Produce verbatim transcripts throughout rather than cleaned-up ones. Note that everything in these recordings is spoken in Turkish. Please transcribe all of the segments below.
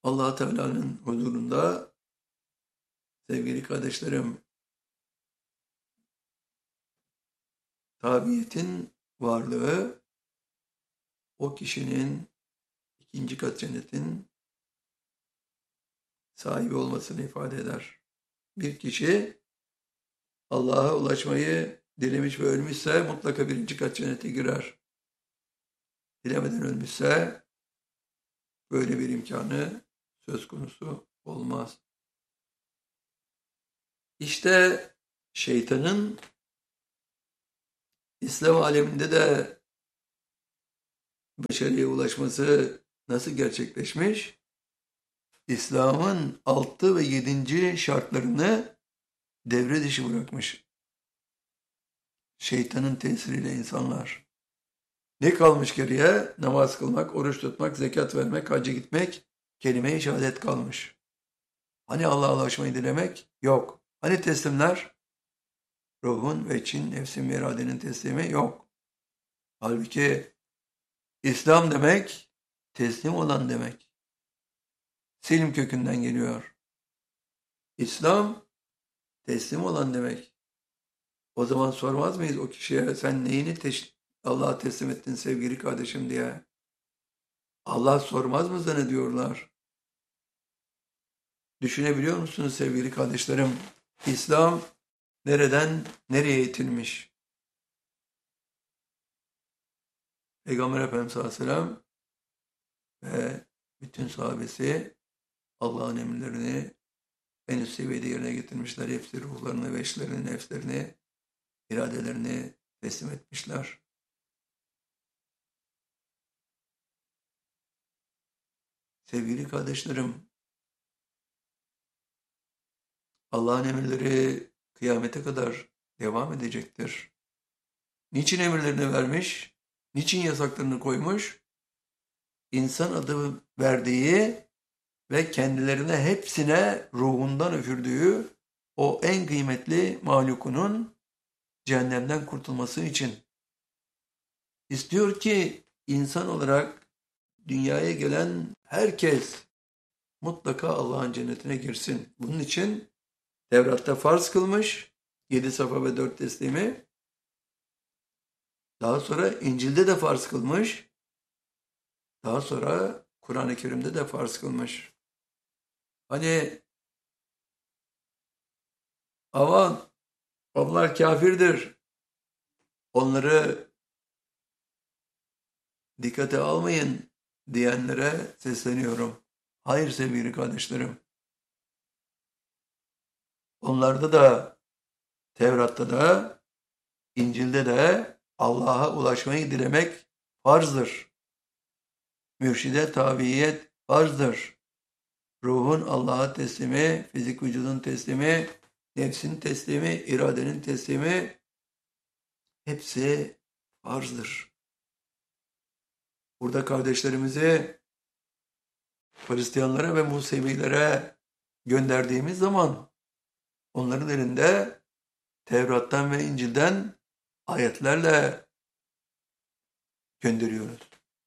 Allah Teala'nın huzurunda sevgili kardeşlerim, tabiiyetin varlığı o kişinin ikinci kat cennetin sahibi olmasını ifade eder. Bir kişi Allah'a ulaşmayı dilemiş ve ölmüşse mutlaka birinci kat cennete girer. Dilemeden ölmüşse böyle bir imkanı söz konusu olmaz. İşte şeytanın İslam aleminde de başarıya ulaşması nasıl gerçekleşmiş? İslam'ın altı ve yedinci şartlarını devre dışı bırakmış. Şeytanın tesiriyle insanlar. Ne kalmış geriye? Namaz kılmak, oruç tutmak, zekat vermek, hacca gitmek, kelime-i şehadet kalmış. Hani Allah'a ulaşmayı dilemek? Yok. Hani teslimler? Ruhun ve için, nefsin ve iradenin teslimi? Yok. Halbuki İslam demek, teslim olan demek. Selim kökünden geliyor. İslam, teslim olan demek. O zaman sormaz mıyız o kişiye, sen neyini Allah'a teslim ettin sevgili kardeşim diye? Allah sormaz mı zannediyorlar? Düşünebiliyor musunuz sevgili kardeşlerim? İslam nereden nereye itilmiş? Peygamber Efendimiz Aleyhisselam ve bütün sahabesi Allah'ın emirlerini en üst seviyede yerine getirmişler. Hepsi ruhlarını, veçlerini, nefslerini, iradelerini teslim etmişler. Sevgili kardeşlerim, Allah'ın emirleri kıyamete kadar devam edecektir. Niçin emirlerini vermiş? Niçin yasaklarını koymuş? İnsan adı verdiği ve kendilerine hepsine ruhundan üfürdüğü o en kıymetli mahlukunun cehennemden kurtulması için. İstiyor ki insan olarak dünyaya gelen herkes mutlaka Allah'ın cennetine girsin. Bunun için Tevrat'ta farz kılmış yedi safa ve dört teslimi. Daha sonra İncil'de de farz kılmış. Daha sonra Kur'an-ı Kerim'de de farz kılmış. Hani aman onlar kafirdir, onları dikkate almayın diyenlere sesleniyorum. Hayır sevgili kardeşlerim. Onlarda da, Tevrat'ta da, İncil'de de Allah'a ulaşmayı dilemek farzdır. Mürşide tabiyet farzdır. Ruhun Allah'a teslimi, fizik vücudun teslimi, nefsin teslimi, iradenin teslimi hepsi farzdır. Burada kardeşlerimizi Hristiyanlara ve Musevilere gönderdiğimiz zaman onların elinde Tevrat'tan ve İncil'den ayetlerle gönderiyoruz.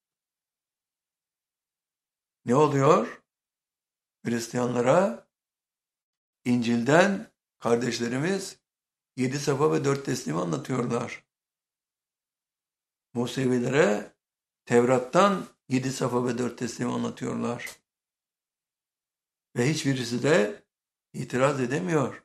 Ne oluyor? Hristiyanlara İncil'den kardeşlerimiz yedi safa ve dört teslimi anlatıyorlar. Musevilere Tevrat'tan yedi safa ve dört teslimi anlatıyorlar. Ve hiçbirisi de itiraz edemiyor.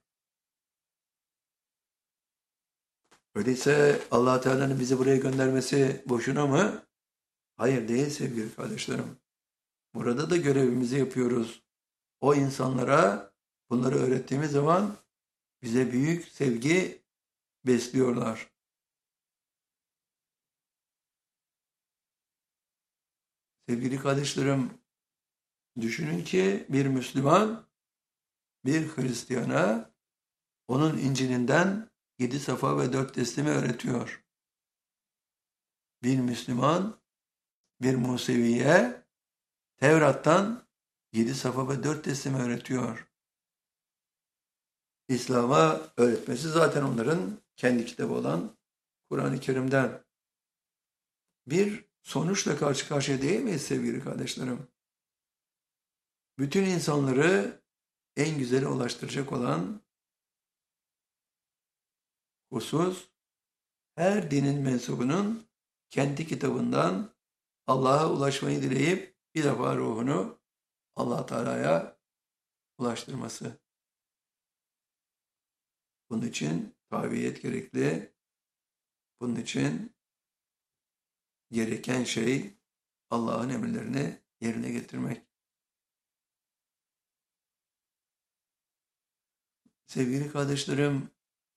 Öyleyse Allah Teala'nın bizi buraya göndermesi boşuna mı? Hayır değil sevgili kardeşlerim. Burada da görevimizi yapıyoruz. O insanlara bunları öğrettiğimiz zaman bize büyük sevgi besliyorlar. Sevgili kardeşlerim, düşünün ki bir Müslüman bir Hristiyana onun İncil'inden yedi safa ve dört teslimi öğretiyor. Bir Müslüman bir Museviye Tevrat'tan yedi safa ve dört teslimi öğretiyor. İslam'a öğretmesi zaten onların kendi kitabı olan Kur'an-ı Kerim'den. Bir sonuçla karşı karşıya değil miyiz sevgili kardeşlerim? bütün insanları en güzele ulaştıracak olan husus, her dinin mensubunun kendi kitabından Allah'a ulaşmayı dileyip bir defa ruhunu Allah Teala'ya ulaştırması. Bunun için tabiyet gerekli. Bunun için gereken şey Allah'ın emirlerini yerine getirmek. Sevgili kardeşlerim,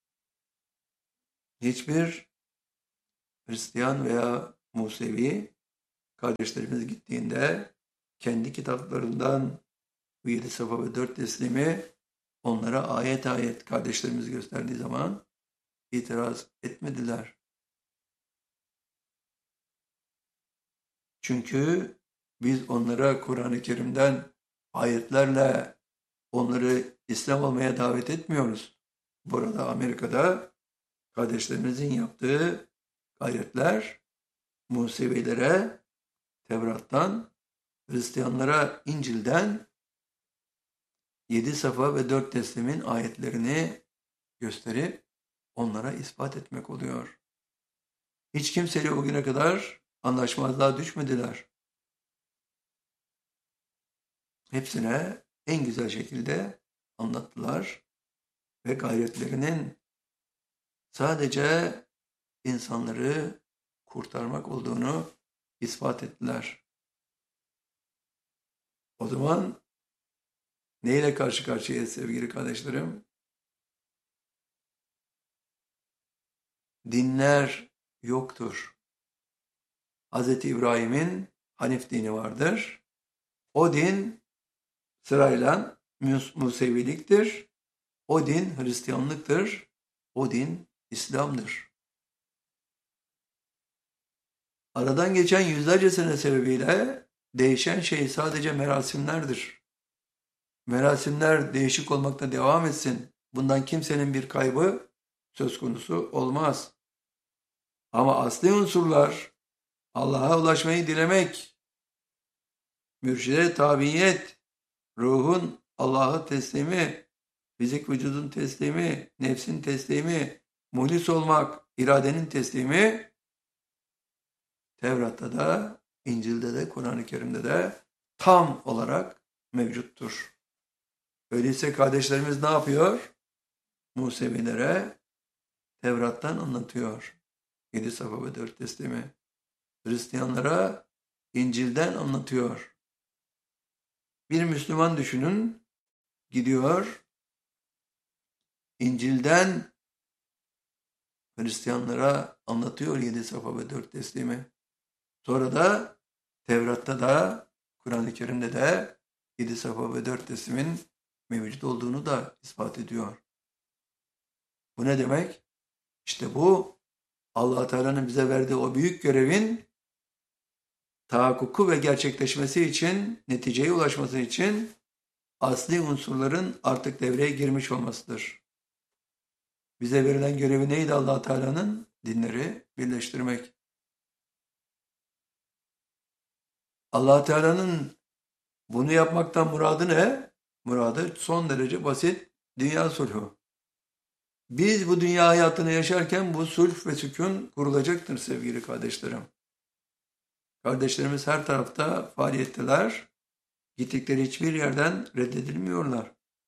hiçbir Hristiyan veya Musevi kardeşlerimiz gittiğinde kendi kitaplarından bu yedi safa ve dört teslimi onlara ayet ayet kardeşlerimiz gösterdiği zaman itiraz etmediler. Çünkü biz onlara Kur'an-ı Kerim'den ayetlerle onları İslam olmaya davet etmiyoruz. Burada Amerika'da kardeşlerimizin yaptığı gayretler Musevilere Tevrat'tan, Hristiyanlara İncil'den yedi safa ve dört teslimin ayetlerini gösterip onlara ispat etmek oluyor. Hiç kimseyle o güne kadar anlaşmazlığa düşmediler. Hepsine en güzel şekilde anlattılar ve gayretlerinin sadece insanları kurtarmak olduğunu ispat ettiler. O zaman neyle karşı karşıyayız sevgili kardeşlerim? Dinler yoktur. Hazreti İbrahim'in Hanif dini vardır. O din sırayla Museviliktir. O din Hristiyanlıktır. O din İslam'dır. Aradan geçen yüzlerce sene sebebiyle değişen şey sadece merasimlerdir. Merasimler değişik olmakta devam etsin. Bundan kimsenin bir kaybı söz konusu olmaz. Ama asli unsurlar Allah'a ulaşmayı dilemek, mürşide tabiyet, ruhun Allah'a teslimi, fizik vücudun teslimi, nefsin teslimi, muhlis olmak, iradenin teslimi, Tevrat'ta da, İncil'de de, Kur'an-ı Kerim'de de tam olarak mevcuttur. Öyleyse kardeşlerimiz ne yapıyor? Musevilere Tevrat'tan anlatıyor. Yedi safa ve dört teslimi. Hristiyanlara İncil'den anlatıyor. Bir Müslüman düşünün, gidiyor, İncil'den Hristiyanlara anlatıyor yedi safa ve dört teslimi. Sonra da Tevrat'ta da, Kur'an-ı Kerim'de de yedi safa ve dört teslimin mevcut olduğunu da ispat ediyor. Bu ne demek? İşte bu Allah Teala'nın bize verdiği o büyük görevin tahakkuku ve gerçekleşmesi için, neticeye ulaşması için asli unsurların artık devreye girmiş olmasıdır. Bize verilen görevi neydi Allah Teala'nın? Dinleri birleştirmek. Allah Teala'nın bunu yapmaktan muradı ne? Muradı son derece basit, dünya sulhu. Biz bu dünya hayatını yaşarken bu sulh ve sükun kurulacaktır sevgili kardeşlerim. Kardeşlerimiz her tarafta faaliyetteler. Gittikleri hiçbir yerden reddedilmiyorlar.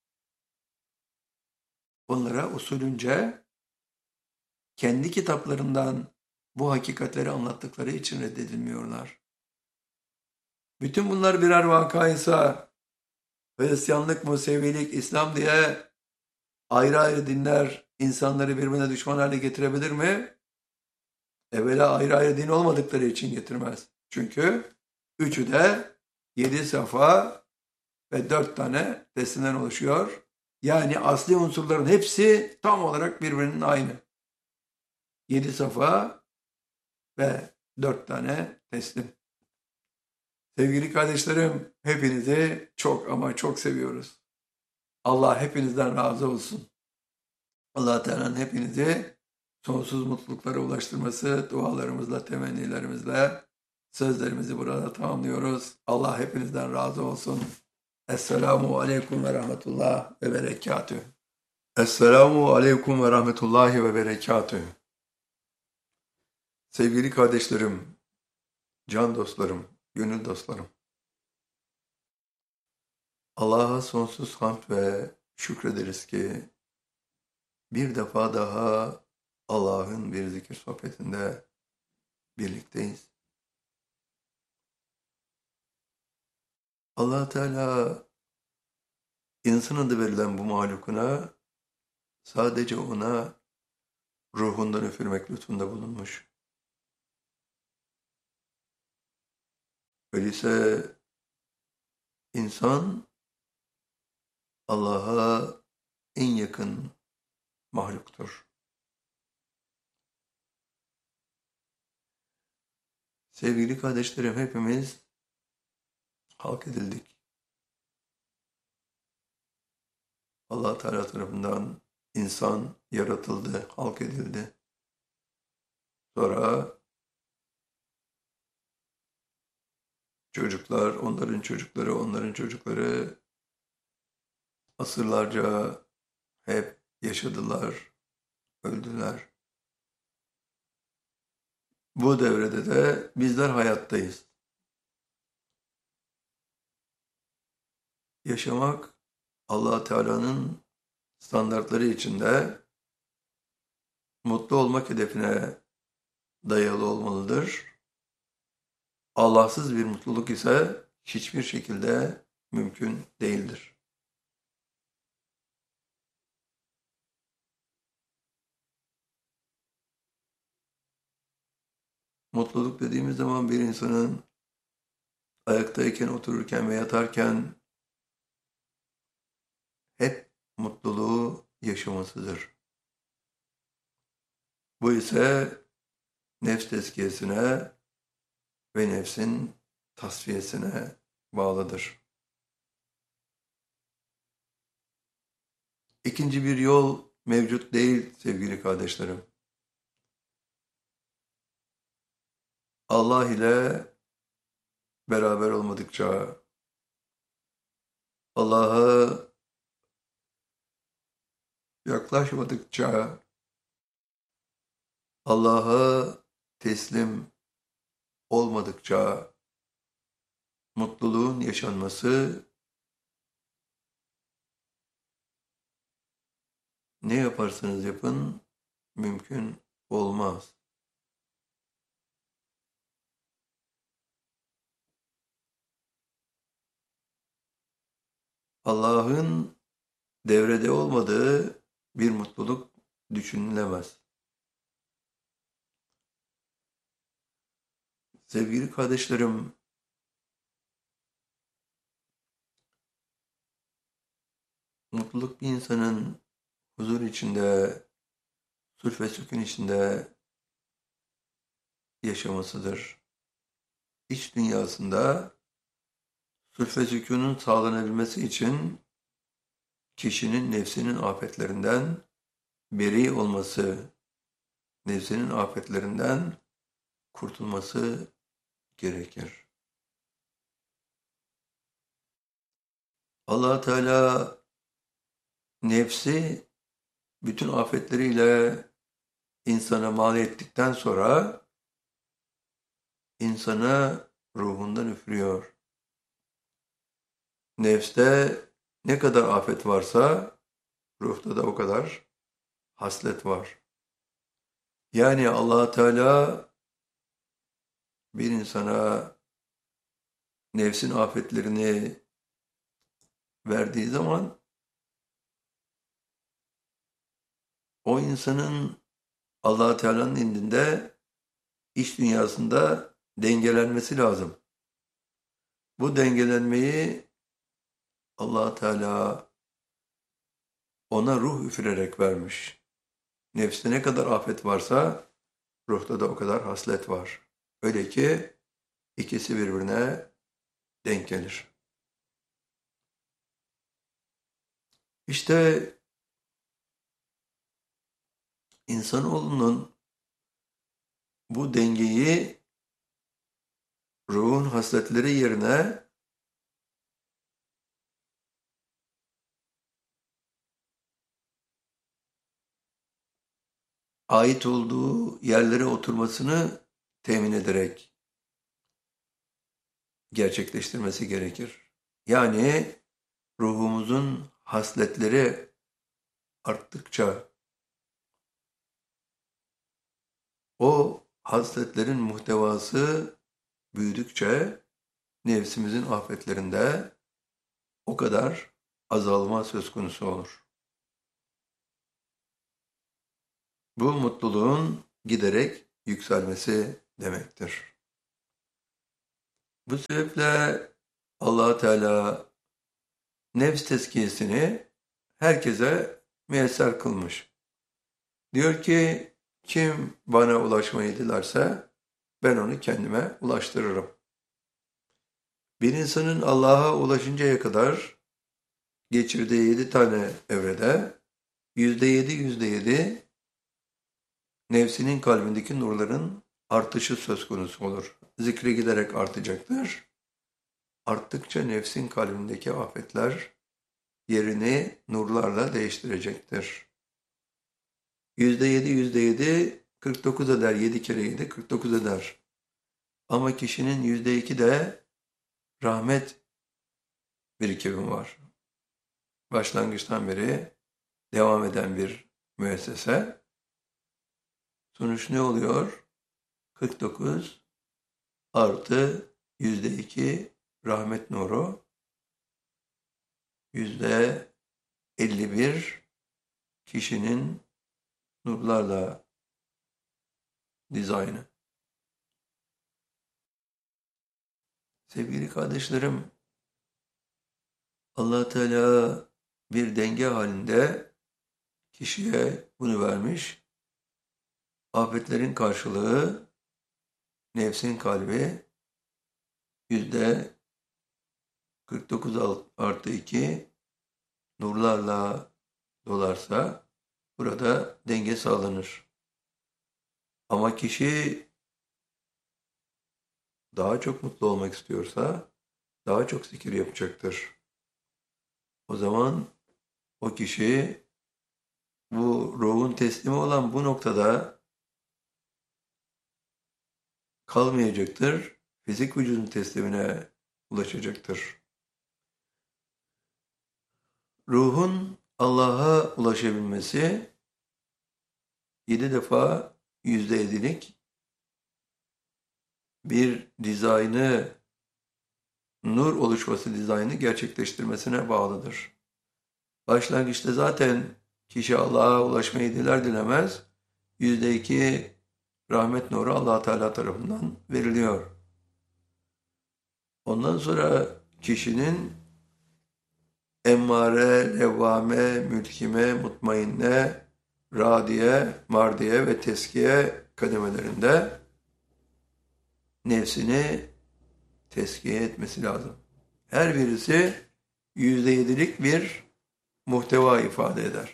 Onlara usulünce kendi kitaplarından bu hakikatleri anlattıkları için reddedilmiyorlar. Bütün bunlar birer vakaysa Hristiyanlık, Musevilik, İslam diye ayrı ayrı dinler insanları birbirine düşman hale getirebilir mi? Evvela ayrı ayrı din olmadıkları için getirmez. Çünkü üçü de yedi safa ve dört tane teslimden oluşuyor. Yani asli unsurların hepsi tam olarak birbirinin aynı. Yedi safa ve dört tane teslim. Sevgili kardeşlerim, hepinizi çok ama çok seviyoruz. Allah hepinizden razı olsun. Allah Teala'nın hepinizi sonsuz mutluluklara ulaştırması dualarımızla, temennilerimizle sözlerimizi burada tamamlıyoruz. Allah hepinizden razı olsun. Esselamu aleyküm ve rahmetullah ve berekatüh. Esselamu aleyküm ve rahmetullahi ve berekatüh. Sevgili kardeşlerim, can dostlarım, gönül dostlarım. Allah'a sonsuz hamd ve şükrederiz ki bir defa daha Allah'ın bir zikir sohbetinde birlikteyiz. Allah Teala insan adı verilen bu mahlukuna sadece ona ruhundan üfürmek lütfunda bulunmuş. Öyleyse insan Allah'a en yakın mahluktur. Sevgili kardeşlerim, hepimiz halk edildik. Allah Teala tarafından insan yaratıldı, halk edildi. Sonra çocuklar, onların çocukları, onların çocukları asırlarca hep yaşadılar, öldüler. Bu devrede de bizler hayattayız. Yaşamak Allah Teala'nın standartları içinde mutlu olmak hedefine dayalı olmalıdır. Allahsız bir mutluluk ise hiçbir şekilde mümkün değildir. Mutluluk dediğimiz zaman bir insanın ayaktayken, otururken ve yatarken hep mutluluğu yaşamasıdır. Bu ise nefs tezkiyesine ve nefsin tasfiyesine bağlıdır. İkinci bir yol mevcut değil sevgili kardeşlerim. Allah ile beraber olmadıkça, Allah'a yaklaşmadıkça, Allah'a teslim olmadıkça mutluluğun yaşanması ne yaparsanız yapın mümkün olmaz. Allah'ın devrede olmadığı bir mutluluk düşünülemez. Sevgili kardeşlerim, mutluluk bir insanın huzur içinde, sulh ve sükun içinde yaşamasıdır. İç dünyasında sulh ve sükunun sağlanabilmesi için kişinin nefsinin afetlerinden beri olması, nefsinin afetlerinden kurtulması gerekir. Allah Teala nefsi bütün afetleriyle insana mal ettikten sonra insana ruhundan üfürüyor. Nefste ne kadar afet varsa ruhta da o kadar haslet var. Yani Allah Teala bir insana nefsin afetlerini verdiği zaman o insanın Allah Teala'nın indinde iç dünyasında dengelenmesi lazım. Bu dengelenmeyi Allah Teala ona ruh üfürerek vermiş. Nefste ne kadar afet varsa ruhta da o kadar haslet var. Öyle ki ikisi birbirine denk gelir. İşte insanoğlunun bu dengeyi ruhun hasletleri yerine ait olduğu yerlere oturmasını temin ederek gerçekleştirmesi gerekir. Yani ruhumuzun hasletleri arttıkça o hasletlerin muhtevası büyüdükçe nefsimizin afetlerinde o kadar azalma söz konusu olur. Bu mutluluğun giderek yükselmesi demektir. Bu sebeple Allah Teala nefs tezkiyesini herkese müyesser kılmış. Diyor ki kim bana ulaşmayı dilerse ben onu kendime ulaştırırım. Bir insanın Allah'a ulaşıncaya kadar geçirdiği yedi tane evrede yüzde yedi yüzde yedi nefsinin kalbindeki nurların artışı söz konusu olur. Zikri giderek artacaktır. Arttıkça nefsin kalbindeki afetler yerini nurlarla değiştirecektir. Yüzde yedi, yüzde yedi, kırk dokuz eder. Yedi kere yedi, kırk dokuz eder. Ama kişinin yüzde iki de rahmet birikimi var. Başlangıçtan beri devam eden bir müessese. Sonuç ne oluyor? kırk dokuz artı yüzde iki rahmet nuru, yüzde elli bir kişinin nurlarla dizaynı. Sevgili kardeşlerim, Allah Teala bir denge halinde kişiye bunu vermiş. Afetlerin karşılığı nefsin kalbi yüzde kırk dokuz artı iki nurlarla dolarsa burada denge sağlanır. Ama kişi daha çok mutlu olmak istiyorsa daha çok zikir yapacaktır. O zaman o kişi bu ruhun teslimi olan bu noktada kalmayacaktır. Fizik vücudun teslimine ulaşacaktır. Ruhun Allah'a ulaşabilmesi yedi defa yüzde yedilik bir dizaynı, nur oluşması dizaynı gerçekleştirmesine bağlıdır. Başlangıçta zaten kişi Allah'a ulaşmayı diler dilemez yüzde iki rahmet nuru Allah Teala tarafından veriliyor. Ondan sonra kişinin emmare, levvame, mülkime, mutmainne, radiye, mardiye ve teskiye kademelerinde nefsini teskiye etmesi lazım. Her birisi yüzde yedilik bir muhteva ifade eder.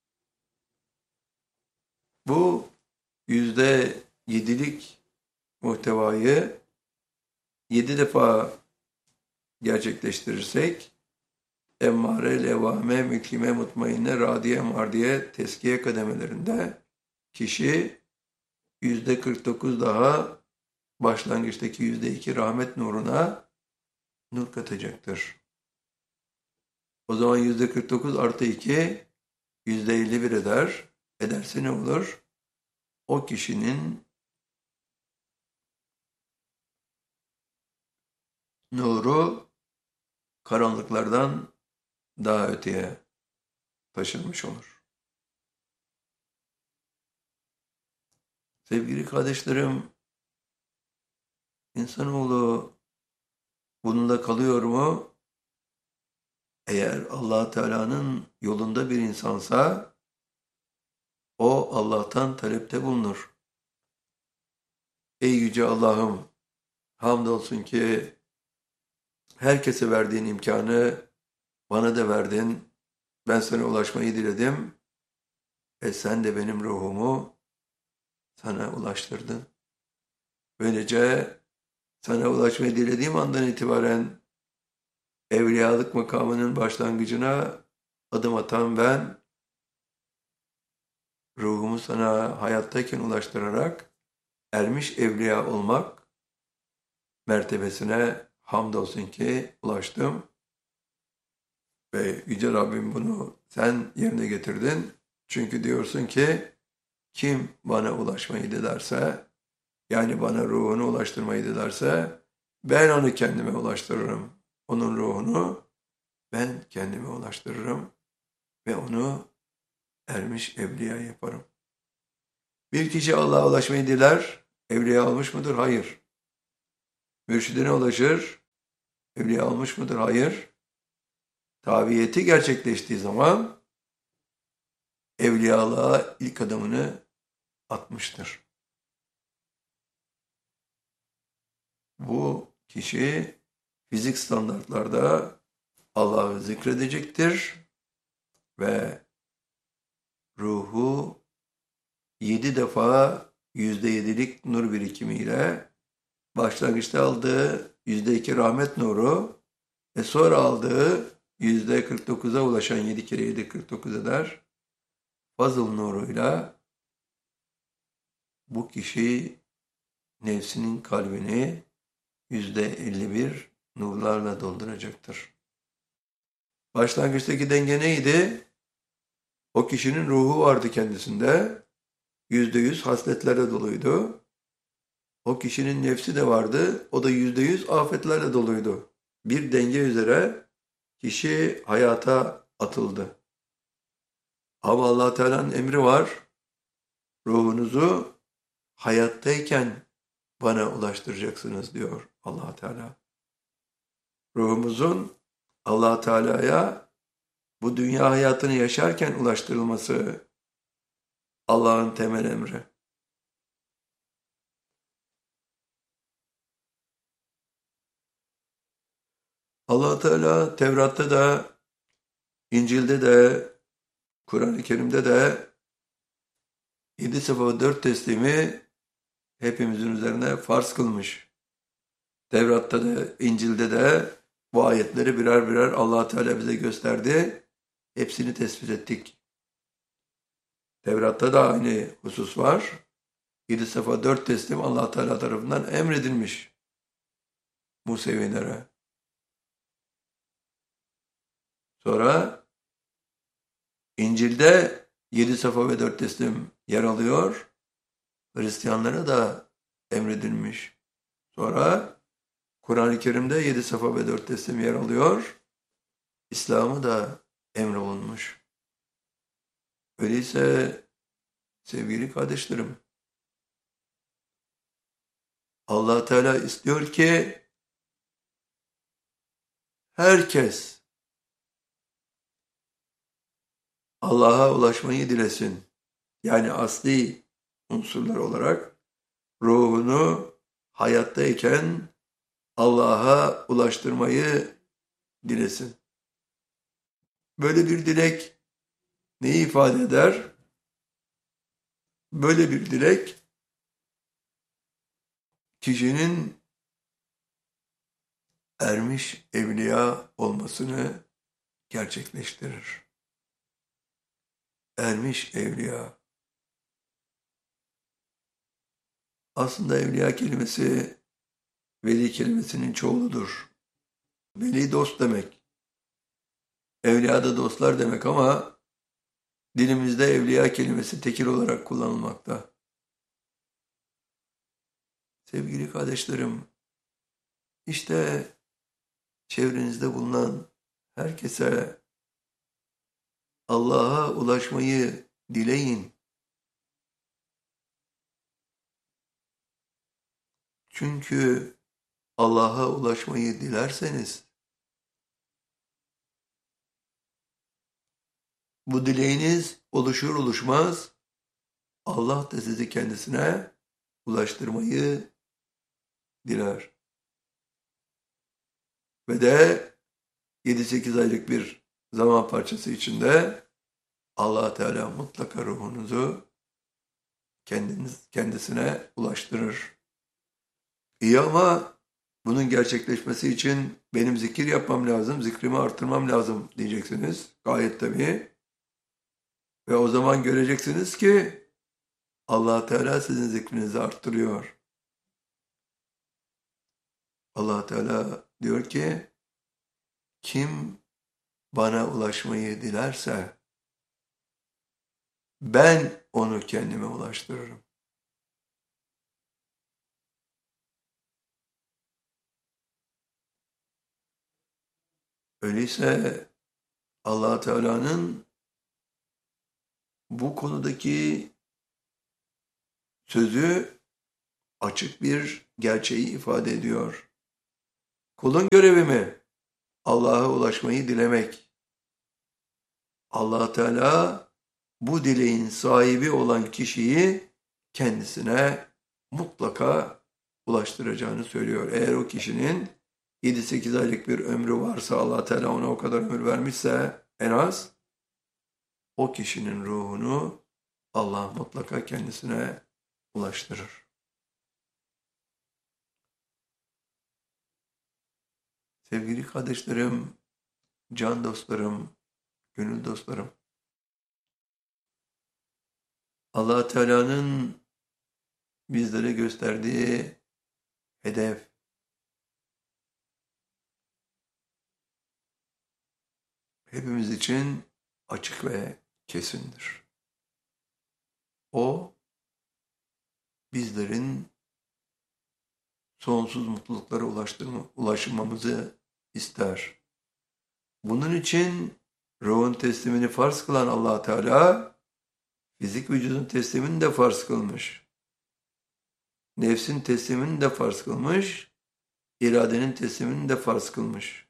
Bu yüzde yedilik muhtevayı yedi defa gerçekleştirirsek emmare, levvame, mülkime, mutmainne, radiye, mardiye, teskiye kademelerinde kişi yüzde kırk dokuz daha başlangıçtaki yüzde iki rahmet nuruna nur katacaktır. O zaman yüzde kırk dokuz artı iki yüzde elli bir eder. Ederse ne olur? O kişinin nuru karanlıklardan daha öteye taşınmış olur. Sevgili kardeşlerim, insanoğlu bununla kalıyor mu? Eğer Allah Teala'nın yolunda bir insansa o Allah'tan talepte bulunur. Ey yüce Allah'ım, hamdolsun ki herkese verdiğin imkanı bana da verdin. Ben sana ulaşmayı diledim. E sen de benim ruhumu sana ulaştırdın. Böylece sana ulaşmayı dilediğim andan itibaren evliyalık makamının başlangıcına adım atan ben, ruhumu sana hayattayken ulaştırarak ermiş evliya olmak mertebesine hamdolsun ki ulaştım. Ve Yüce Rabbim bunu sen yerine getirdin. Çünkü diyorsun ki kim bana ulaşmayı dilerse, yani bana ruhunu ulaştırmayı dilerse ben onu kendime ulaştırırım. Onun ruhunu ben kendime ulaştırırım ve onu ermiş evliya yaparım. Bir kişi Allah'a ulaşmayı diler, evliya olmuş mudur? Hayır. Mürşidine ulaşır, evliya olmuş mudur? Hayır. Tabiyeti gerçekleştiği zaman evliyalığa ilk adımını atmıştır. Bu kişi fizik standartlarda Allah'ı zikredecektir ve ruhu yedi defa yüzde yedilik nur birikimiyle başlangıçta aldığı yüzde iki rahmet nuru ve sonra aldığı yüzde kırk dokuza ulaşan yedi kere yedi kırk dokuz eder. Fazıl nuruyla bu kişi nefsinin kalbini yüzde elli bir nurlarla dolduracaktır. Başlangıçtaki denge neydi? O kişinin ruhu vardı kendisinde. Yüzde yüz hasletlerle doluydu. O kişinin nefsi de vardı. O da yüzde yüz afetlerle doluydu. Bir denge üzere kişi hayata atıldı. Ama Allah Teala'nın emri var. Ruhunuzu hayattayken bana ulaştıracaksınız diyor Allah Teala. Ruhumuzun Allah Teala'ya bu dünya hayatını yaşarken ulaştırılması Allah'ın temel emri. Allah Teala Tevrat'ta da, İncil'de de, Kur'an-ı Kerim'de de yedi sefa dört teslimi hepimizin üzerine farz kılmış. Tevrat'ta da, İncil'de de bu ayetleri birer birer Allah Teala bize gösterdi. Hepsini tespit ettik. Tevrat'ta da aynı husus var. Yedi sefa dört teslim Allah Teala tarafından emredilmiş Musevilere. Sonra İncil'de yedi sefa ve dört teslim yer alıyor. Hristiyanlara da emredilmiş. Sonra Kur'an-ı Kerim'de yedi sefa ve dört teslim yer alıyor. İslam'ı da emrolunmuş. Öyleyse sevgili kardeşlerim, Allah Teala istiyor ki herkes Allah'a ulaşmayı dilesin. Yani asli unsurlar olarak ruhunu hayattayken Allah'a ulaştırmayı dilesin. Böyle bir dilek neyi ifade eder? Böyle bir dilek kişinin ermiş evliya olmasını gerçekleştirir. Ermiş evliya. Aslında evliya kelimesi veli kelimesinin çoğuludur. Veli dost demek. Evliya da dostlar demek ama dilimizde evliya kelimesi tekil olarak kullanılmakta. Sevgili kardeşlerim, işte çevrenizde bulunan herkese Allah'a ulaşmayı dileyin. Çünkü Allah'a ulaşmayı dilerseniz bu dileğiniz oluşur oluşmaz Allah da sizi kendisine ulaştırmayı diler. Ve de yedi sekiz aylık bir zaman parçası içinde Allah Teala mutlaka ruhunuzu kendiniz, kendisine ulaştırır. İyi ama bunun gerçekleşmesi için benim zikir yapmam lazım, zikrimi artırmam lazım diyeceksiniz. Gayet tabii. Ve o zaman göreceksiniz ki Allah Teala sizin zikrinizi arttırıyor. Allah Teala diyor ki kim bana ulaşmayı dilerse ben onu kendime ulaştırırım. Öyleyse Allah Teala'nın bu konudaki sözü açık bir gerçeği ifade ediyor. Kulun görevi mi? Allah'a ulaşmayı dilemek. Allah Teala bu dileğin sahibi olan kişiyi kendisine mutlaka ulaştıracağını söylüyor. Eğer o kişinin yedi sekiz aylık bir ömrü varsa, Allah Teala ona o kadar ömür vermişse en az, o kişinin ruhunu Allah mutlaka kendisine ulaştırır. Sevgili kardeşlerim, can dostlarım, gönül dostlarım, Allah Teala'nın bizlere gösterdiği hedef, hepimiz için açık ve kesindir. O, bizlerin sonsuz mutluluklara ulaştırma, ulaşmamızı ister. Bunun için ruhun teslimini farz kılan Allah Teala, fizik vücudun teslimini de farz kılmış. Nefsin teslimini de farz kılmış. İradenin teslimini de farz kılmış.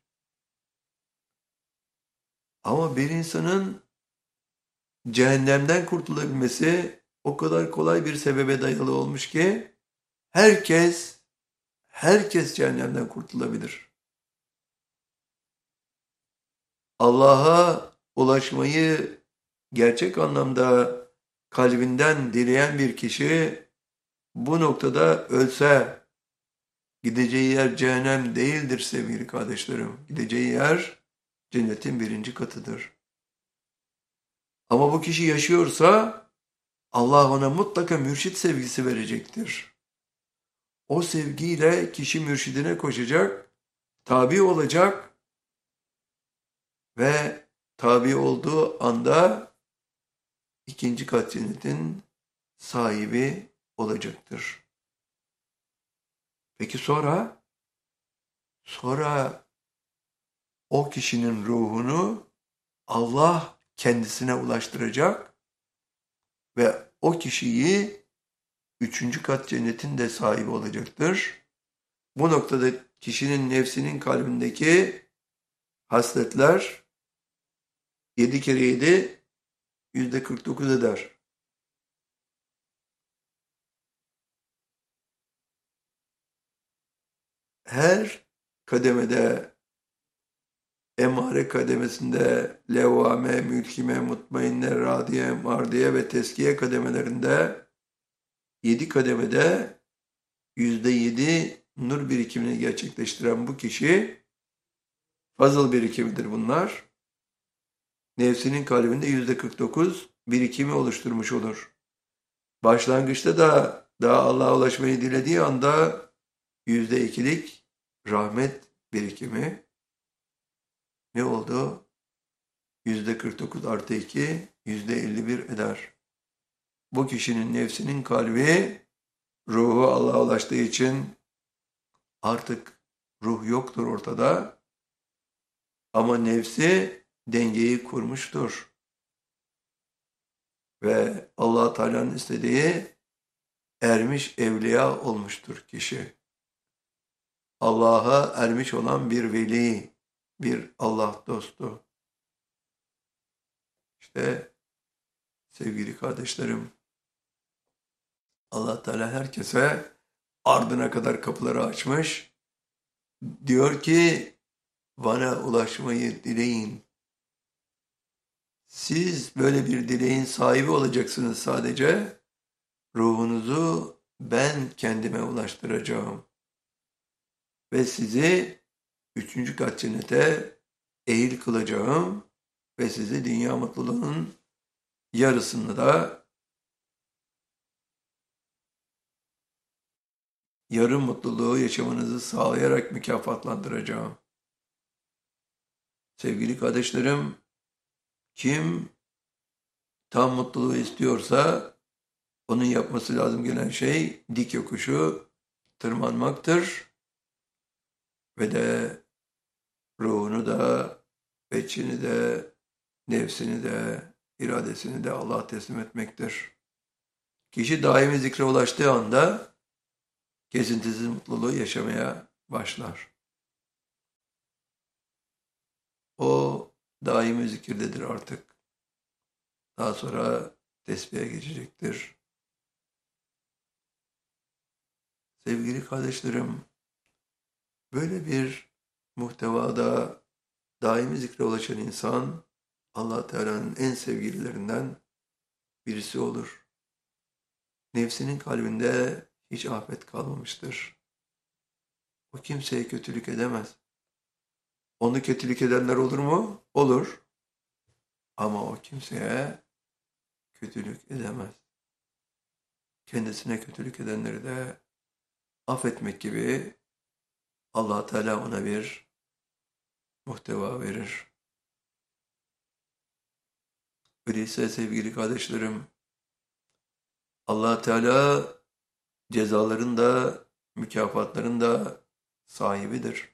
Ama bir insanın cehennemden kurtulabilmesi o kadar kolay bir sebebe dayalı olmuş ki herkes, herkes cehennemden kurtulabilir. Allah'a ulaşmayı gerçek anlamda kalbinden dileyen bir kişi bu noktada ölse gideceği yer cehennem değildir sevgili kardeşlerim. Gideceği yer cennetin birinci katıdır. Ama bu kişi yaşıyorsa Allah ona mutlaka mürşit sevgisi verecektir. O sevgiyle kişi mürşidine koşacak, tabi olacak ve tabi olduğu anda ikinci kat cennetin sahibi olacaktır. Peki sonra? Sonra o kişinin ruhunu Allah kendisine ulaştıracak ve o kişiyi üçüncü kat cennetin de sahibi olacaktır. Bu noktada kişinin nefsinin kalbindeki hasletler yedi kere yedi yüzde kırk dokuz eder. Her kademede, emare kademesinde, levvame, mülkime, mutmainne, radiye, mardiye ve teskiye kademelerinde yedi kademede yüzde yedi nur birikimini gerçekleştiren bu kişi, fazıl birikimidir bunlar, nefsinin kalbinde yüzde kırk dokuz birikimi oluşturmuş olur. Başlangıçta da daha Allah'a ulaşmayı dilediği anda yüzde ikilik rahmet birikimi ne oldu? Yüzde kırk dokuz artı iki, yüzde elli bir eder. Bu kişinin nefsinin kalbi, ruhu Allah'a ulaştığı için artık ruh yoktur ortada. Ama nefsi dengeyi kurmuştur. Ve Allah Teala'nın istediği ermiş evliya olmuştur kişi. Allah'a ermiş olan bir veli, bir Allah dostu. İşte sevgili kardeşlerim, Allah Teala herkese ardına kadar kapıları açmış. Diyor ki bana ulaşmayı dileyin. Siz böyle bir dileğin sahibi olacaksınız sadece. Ruhunuzu ben kendime ulaştıracağım. Ve sizi üçüncü kat cennete ehil kılacağım. Ve sizi dünya mutluluğunun yarısını da yarım mutluluğu yaşamanızı sağlayarak mükafatlandıracağım. Sevgili kardeşlerim, kim tam mutluluğu istiyorsa onun yapması lazım gelen şey dik yokuşu tırmanmaktır ve de ruhunu da, içini de, nefsini de, iradesini de Allah'a teslim etmektir. Kişi daimi zikre ulaştığı anda kesintisiz mutluluğu yaşamaya başlar. O daimi zikirdedir artık. Daha sonra tesbihe geçecektir. Sevgili kardeşlerim, böyle bir muhtevada daimi zikre ulaşan insan Allah Teala'nın en sevgililerinden birisi olur. Nefsinin kalbinde hiç afet kalmamıştır. O kimseye kötülük edemez. Onu kötülük edenler olur mu? Olur. Ama o kimseye kötülük edemez. Kendisine kötülük edenleri de affetmek gibi Allah Teala ona bir muhteva verir. Öyleyse sevgili kardeşlerim, Allah Teala cezaların da mükafatların da sahibidir.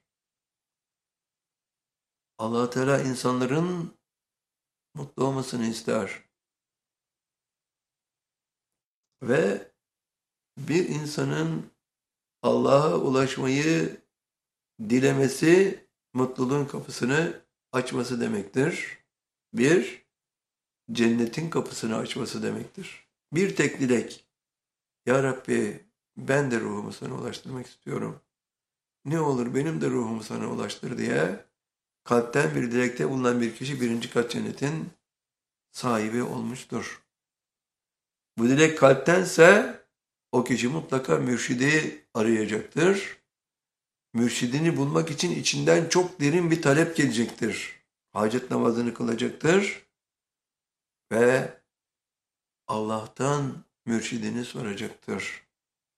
Allah Teala insanların mutlu olmasını ister. Ve bir insanın Allah'a ulaşmayı dilemesi mutluluğun kapısını açması demektir. Bir, cennetin kapısını açması demektir. Bir tek dilek. Ya Rabbi, ben de ruhumu sana ulaştırmak istiyorum. Ne olur benim de ruhumu sana ulaştır diye kalpten bir dilekte bulunan bir kişi birinci kat cennetin sahibi olmuştur. Bu dilek kalptense o kişi mutlaka mürşidi arayacaktır. Mürşidini bulmak için içinden çok derin bir talep gelecektir. Hacet namazını kılacaktır ve Allah'tan mürşidini soracaktır.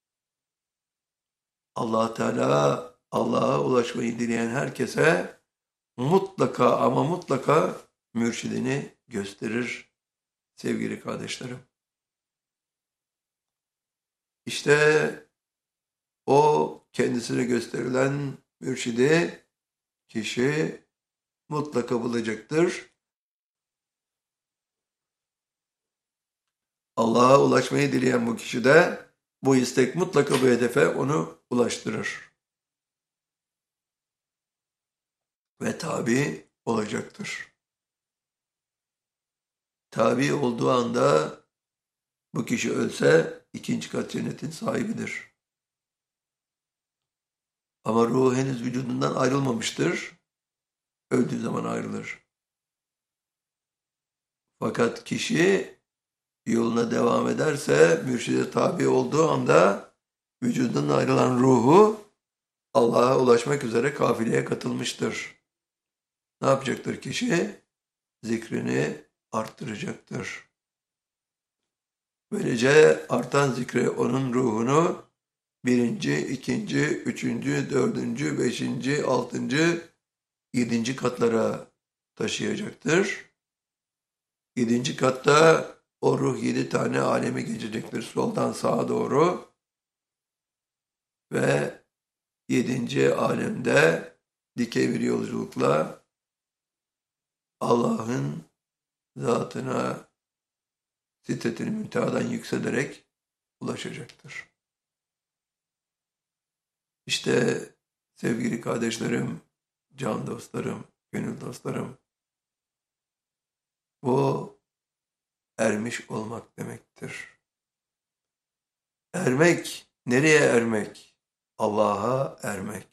Allah Teala Allah'a ulaşmayı dileyen herkese mutlaka ama mutlaka mürşidini gösterir sevgili kardeşlerim. İşte o kendisine gösterilen mürşidi kişi mutlaka bulacaktır. Allah'a ulaşmayı dileyen bu kişi de bu istek mutlaka bu hedefe onu ulaştırır. Ve tabi olacaktır. Tabi olduğu anda bu kişi ölse ikinci kat cennetin sahibidir. Ama ruhu henüz vücudundan ayrılmamıştır. Öldüğü zaman ayrılır. Fakat kişi yoluna devam ederse, mürşide tabi olduğu anda vücudundan ayrılan ruhu Allah'a ulaşmak üzere kafileye katılmıştır. Ne yapacaktır kişi? Zikrini arttıracaktır. Böylece artan zikre onun ruhunu birinci, ikinci, üçüncü, dördüncü, beşinci, altıncı, yedinci katlara taşıyacaktır. Yedinci katta o ruh yedi tane alemi geçecektir soldan sağa doğru. Ve yedinci alemde dikey bir yolculukla Allah'ın zatına Sidret-i Münteha'dan yükselerek ulaşacaktır. İşte sevgili kardeşlerim, can dostlarım, gönül dostlarım, bu ermiş olmak demektir. Ermek, nereye ermek? Allah'a ermek.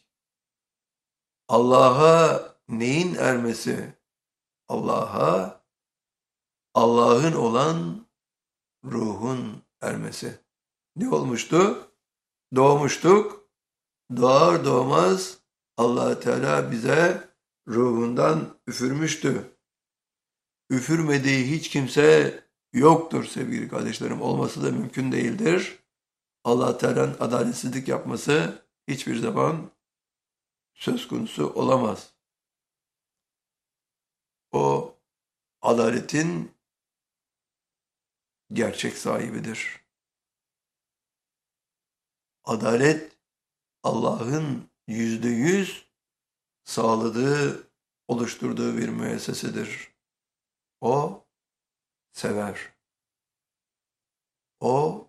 Allah'a neyin ermesi? Allah'a, Allah'ın olan ruhun ermesi. Ne olmuştu? Doğmuştuk. Doğar doğmaz Allah Teala bize ruhundan üfürmüştü. Üfürmediği hiç kimse yoktur sevgili kardeşlerim. Olması da mümkün değildir. Allah Teala'nın adaletsizlik yapması hiçbir zaman söz konusu olamaz. O adaletin gerçek sahibidir. Adalet Allah'ın yüzde yüz sağladığı, oluşturduğu bir müessesedir. O sever. O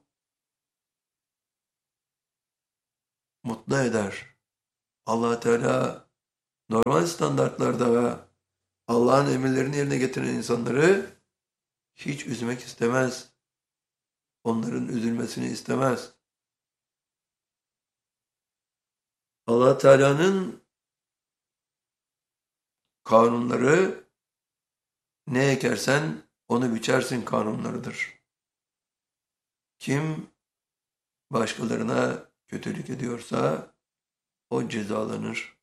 mutlu eder. Allah Teala normal standartlarda ve Allah'ın emirlerini yerine getiren insanları hiç üzmek istemez. Onların üzülmesini istemez. Allah Teala'nın kanunları ne ekersen onu biçersin kanunlarıdır. Kim başkalarına kötülük ediyorsa o cezalanır.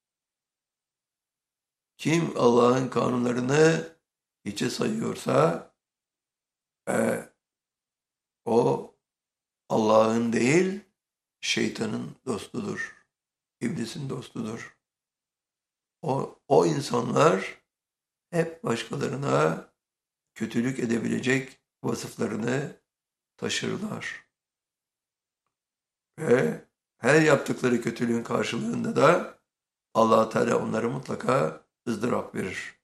Kim Allah'ın kanunlarını hiçe sayıyorsa e, o Allah'ın değil şeytanın dostudur. İblisin dostudur. O, o insanlar hep başkalarına kötülük edebilecek vasıflarını taşırlar. Ve her yaptıkları kötülüğün karşılığında da Allah Teala onlara mutlaka ızdırap verir.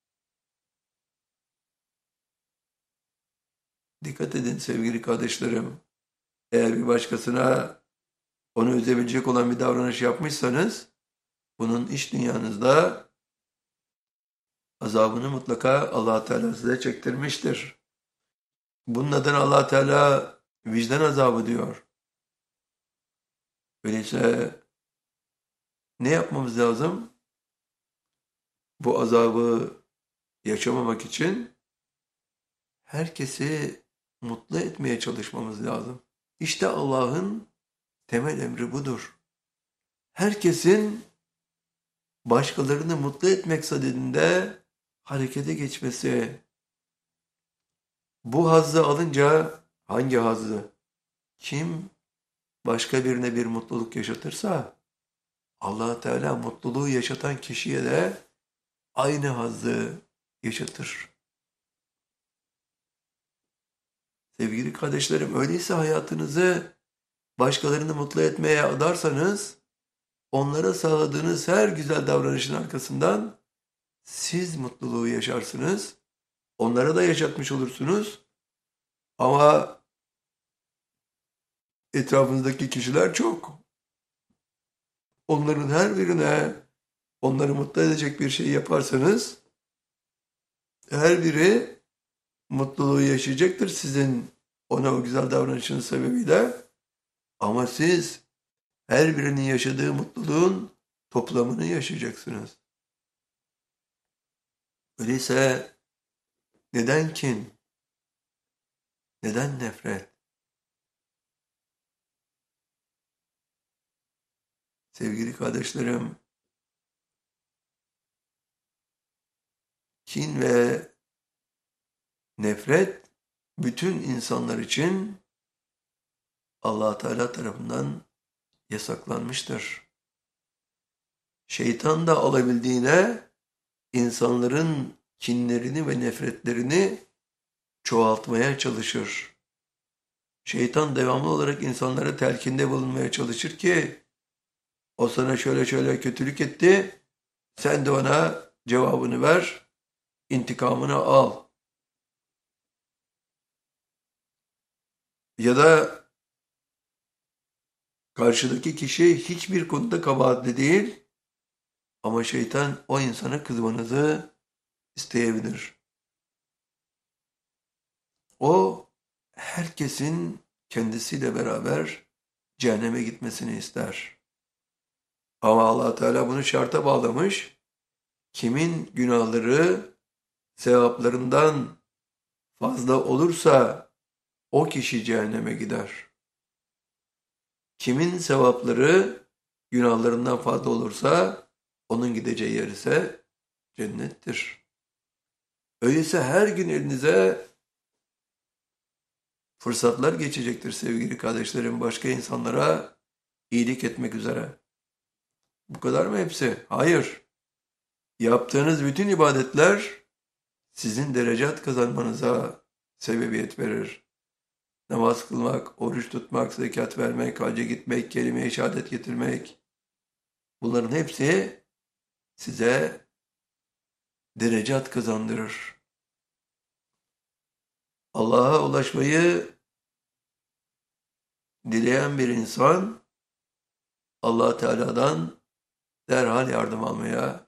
Dikkat edin sevgili kardeşlerim. Eğer bir başkasına onu üzebilecek olan bir davranış yapmışsanız bunun iç dünyanızda azabını mutlaka Allah Teala size çektirmiştir. Bunun adına Allah Teala vicdan azabı diyor. Öyleyse ne yapmamız lazım? Bu azabı yaşamamak için herkesi mutlu etmeye çalışmamız lazım. İşte Allah'ın temel emri budur. Herkesin başkalarını mutlu etmek sadedinde harekete geçmesi. Bu hazzı alınca hangi hazzı? Kim başka birine bir mutluluk yaşatırsa Allah Teala mutluluğu yaşatan kişiye de aynı hazzı yaşatır. Sevgili kardeşlerim, öyleyse hayatınızı başkalarını mutlu etmeye adarsanız onlara sağladığınız her güzel davranışın arkasından siz mutluluğu yaşarsınız. Onlara da yaşatmış olursunuz. Ama etrafınızdaki kişiler çok. Onların her birine onları mutlu edecek bir şey yaparsanız her biri mutluluğu yaşayacaktır sizin ona o güzel davranışınız sebebiyle. Ama siz her birinin yaşadığı mutluluğun toplamını yaşayacaksınız. Öyleyse neden kin? Neden nefret? Sevgili kardeşlerim, kin ve nefret bütün insanlar için Allah Teala tarafından yasaklanmıştır. Şeytan da alabildiğine insanların kinlerini ve nefretlerini çoğaltmaya çalışır. Şeytan devamlı olarak insanlara telkinde bulunmaya çalışır ki o sana şöyle şöyle kötülük etti, sen de ona cevabını ver, intikamını al. Ya da karşıdaki kişi hiçbir konuda kabahatli değil ama şeytan o insana kızmanızı isteyebilir. O herkesin kendisiyle beraber cehenneme gitmesini ister. Ama Allah Teala bunu şarta bağlamış. Kimin günahları sevaplarından fazla olursa o kişi cehenneme gider. Kimin sevapları günahlarından fazla olursa onun gideceği yer ise cennettir. Öyleyse her gün elinize fırsatlar geçecektir sevgili kardeşlerim, başka insanlara iyilik etmek üzere. Bu kadar mı hepsi? Hayır. Yaptığınız bütün ibadetler sizin derecat kazanmanıza sebebiyet verir. Namaz kılmak, oruç tutmak, zekat vermek, hacca gitmek, kelime-i şehadet getirmek, bunların hepsi size derecat kazandırır. Allah'a ulaşmayı dileyen bir insan Allah Teala'dan derhal yardım almaya